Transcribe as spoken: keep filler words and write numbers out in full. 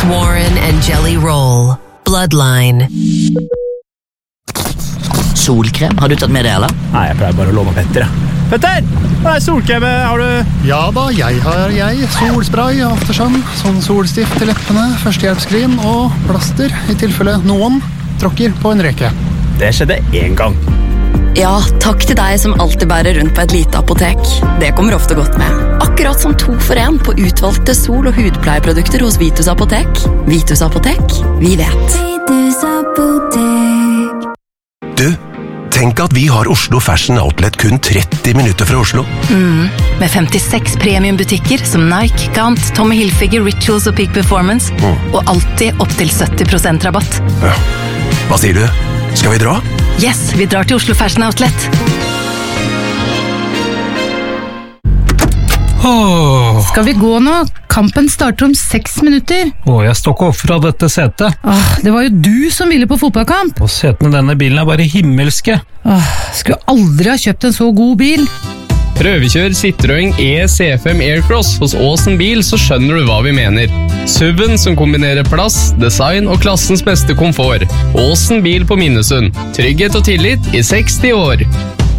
Warren and Jelly Roll. Bloodline. Solkrem, har du tatt med det, eller? Nei, jeg pleier bare å låne Petter, ja. Petter, hva er solkrem? Har du... Ja da, jeg har jeg. Solspray, aftersun, sånn solstift til leppene, førstehjelpskrim og plaster, i tilfelle noen tråkker på en reke. Det skjedde en gang. Ja, takk til deg som alltid bærer rundt på et lite apotek. Det kommer ofte godt med. Akkurat som to for en på utvalgte sol- og hudpleieprodukter hos Vitus Apotek. Vitus Apotek, vi vet. Vitus Apotek. Du, tenk at vi har Oslo Fashion Outlet kun tretti minutter fra Oslo. Mm, med femtiseks premiumbutikker som Nike, Gant, Tommy Hilfiger, Rituals og Peak Performance. Mm. Og alltid opp til sytti prosent rabatt. Ja. Hva sier du? Skal vi dra? Yes, vi drar til Oslo Fashion Outlet. Åh. Skal vi gå nå? Kampen starter om seks minutter. Åh, jeg står ikke opp fra dette setet. Åh, det var jo du som ville på fotballkamp. Og setene i denne bilen er bare himmelske. Åh, skulle aldri ha kjøpt en så god bil. Prøvekjør Citroën E C fem Aircross hos Åsen Bil, så skjønner du hva vi mener. S U V-en som kombinerer plass, design og klassens beste komfort. Åsen Bil på Minnesund. Trygghet og tillit i seksti år.